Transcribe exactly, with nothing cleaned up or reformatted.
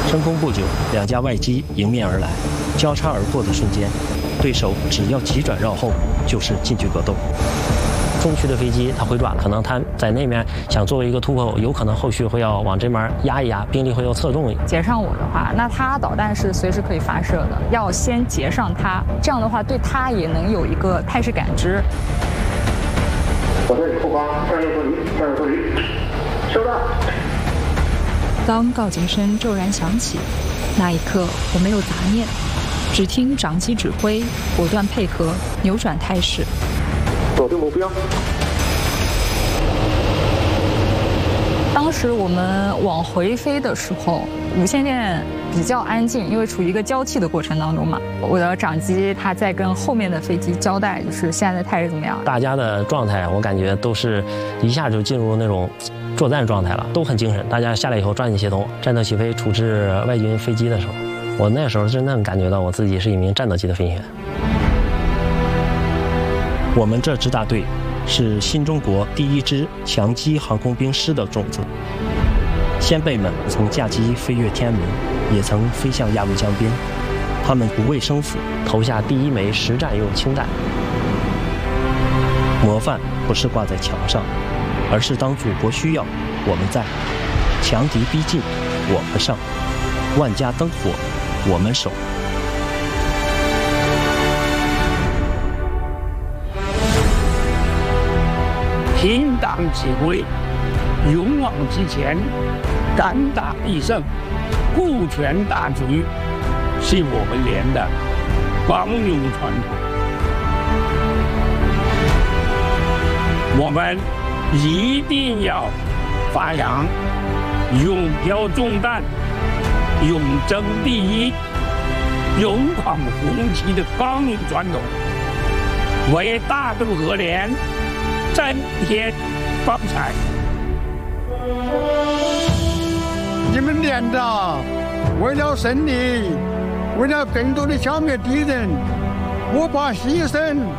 升空不久，两架外机迎面而来，交叉而过的瞬间，对手只要急转绕后，就是近距格斗。中区的飞机它回转，可能它在那边想作为一个突破口，有可能后续会要往这边压一压，兵力会要侧重。 截上我的话，那它导弹是随时可以发射的，要先截上它，这样的话对它也能有一个态势感知。 我这里后方战术脱离，战术脱离，收到。 当告警声骤然响起，那一刻我没有杂念，只听长机指挥，果断配合，扭转态势。 锁定目标。 当时我们往回飞的时候，无线电比较安静，因为处于一个交替的过程当中嘛。我的长机他在跟后面的飞机交代，就是现在的态势怎么样。 大家的状态，我感觉都是一下就进入那种作战状态了，都很精神。大家下来以后抓紧协同，战斗起飞处置外军飞机的时候，我那时候真正感觉到我自己是一名战斗机的飞行员。我们这支大队是新中国第一支强击航空兵师的种子，先辈们曾驾机飞越天安门，也曾飞向鸭绿江边，他们不畏生死，投下第一枚实战用氢弹。模范不是挂在墙上，而是当祖国需要，我们在；强敌逼近，我们上；万家灯火，我们守。 平党指挥，勇往直前，敢打必胜，顾全大局，是我们连的光荣传统。我们一定要发扬勇挑重担、勇争第一、勇闯红旗的光荣传统，为大渡河连增添光彩。 你们连的为了胜利，为了更多的消灭敌人，不怕牺牲。